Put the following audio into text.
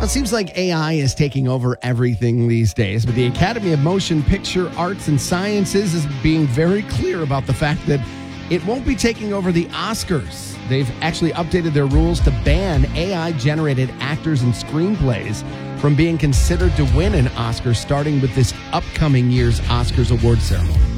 seems like AI is taking over everything these days, but the Academy of Motion Picture Arts and Sciences is being very clear about the fact that it won't be taking over the Oscars. They've actually updated their rules to ban AI-generated actors and screenplays from being considered to win an Oscar, starting with this upcoming year's Oscars award ceremony.